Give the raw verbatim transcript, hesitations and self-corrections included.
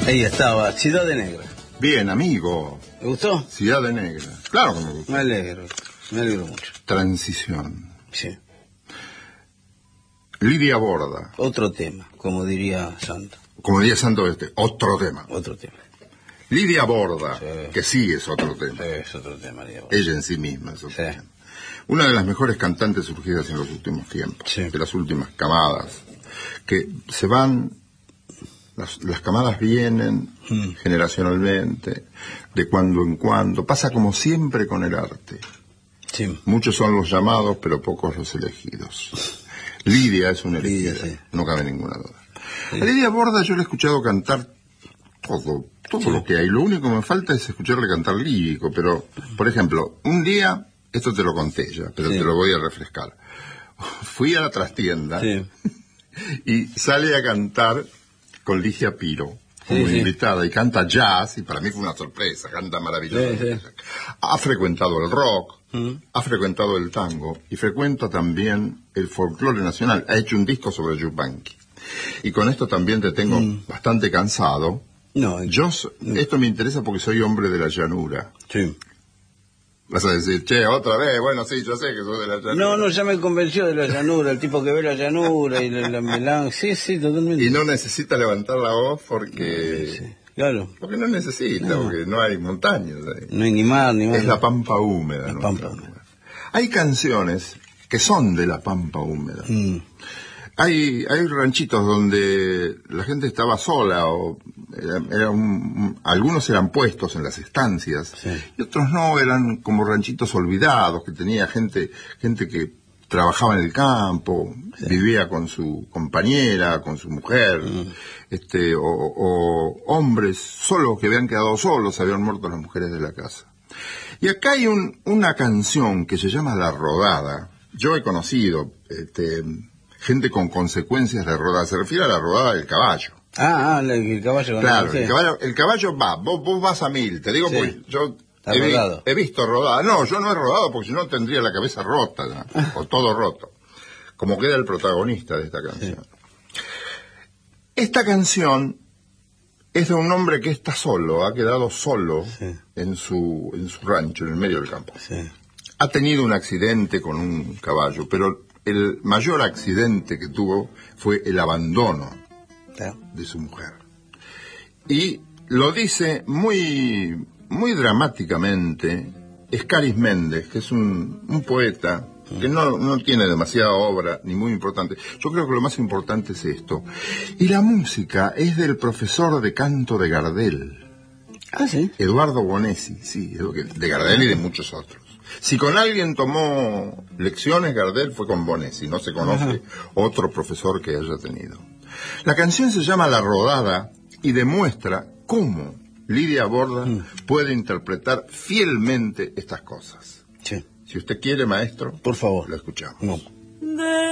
Ahí estaba, Ciudad de Negra. Bien, amigo. ¿Te gustó? Ciudad de Negra. Claro que me gustó. Me alegro, me alegro mucho. Transición. Sí. Lidia Borda. Otro tema, como diría Santo. Como diría Santo este, otro tema. Otro tema. Lidia Borda, Sí. que sí es otro tema. Sí, es otro tema, Lidia Borda. Ella en sí misma es otro Sí. tema. Una de las mejores cantantes surgidas en los últimos tiempos, Sí. de las últimas camadas, que se van, las, las camadas vienen Mm. generacionalmente, de cuando en cuando, pasa como siempre con el arte. Sí. Muchos son los llamados, pero pocos los elegidos. Lidia es una elegida, Lidia, sí. no cabe ninguna duda. Sí. A Lidia Borda yo le he escuchado cantar todo, todo Sí. lo que hay. Lo único que me falta es escucharle cantar lírico, pero, por ejemplo, un día, esto te lo conté ya, pero Sí. te lo voy a refrescar. Fui a la trastienda Sí. y sale a cantar con Ligia Piro como Sí, sí. invitada y canta jazz, y para mí fue una sorpresa, canta maravilloso. Sí, sí. Ha frecuentado el rock, Mm. ha frecuentado el tango y frecuenta también el folclore nacional. Ha hecho un disco sobre Yupanqui. Y con esto también te tengo Mm. bastante cansado. No, Yo, so- esto me interesa porque soy hombre de la llanura. sí. Vas a decir, che, otra vez, bueno, sí, yo sé que soy de la llanura. No, no, ya me convenció de la llanura, el tipo que ve la llanura y la, la melange. Sí, sí, totalmente. Y no necesita levantar la voz porque... Sí, claro. Porque no necesita, No. porque no hay montañas ahí. No hay ni mar, ni mar. Es la pampa húmeda. La ¿no? pampa húmeda. Hay canciones que son de la pampa húmeda. Mm. Hay, hay ranchitos donde la gente estaba sola, o era, era un- algunos eran puestos en las estancias, Sí. y otros no, eran como ranchitos olvidados, que tenía gente, gente que trabajaba en el campo, Sí. vivía con su compañera, con su mujer, Mm. este, o, o hombres solos que habían quedado solos, habían muerto las mujeres de la casa. Y acá hay un, una canción que se llama La Rodada. Yo he conocido este, gente con consecuencias de rodada. Se refiere a la rodada del caballo. Ah, ah, el, el caballo. Claro, sí. el caballo, el caballo va, vos, vos vas a mil. Te digo Sí. porque yo Está he, vi- rodado. he visto rodada. No, yo no he rodado porque si no tendría la cabeza rota, ¿no? O todo roto. Como queda el protagonista de esta canción. Esta canción es de un hombre que está solo, ha quedado solo Sí. en su, en su rancho, en el medio del campo. Sí. Ha tenido un accidente con un caballo, pero el mayor accidente que tuvo fue el abandono Claro. de su mujer. Y lo dice muy, muy dramáticamente Escaris Méndez, que es un, un poeta que no, no tiene demasiada obra, ni muy importante. Yo creo que lo más importante es esto. Y la música es del profesor de canto de Gardel, Ah, sí. Eduardo Bonesi, sí, de Gardel y de muchos otros. Si con alguien tomó lecciones Gardel fue con Bonesi, no se conoce Ajá. otro profesor que haya tenido. La canción se llama La Rodada y demuestra cómo Lidia Borda Mm. puede interpretar fielmente estas cosas. Sí. Si usted quiere, maestro, Por favor. lo escuchamos. No. De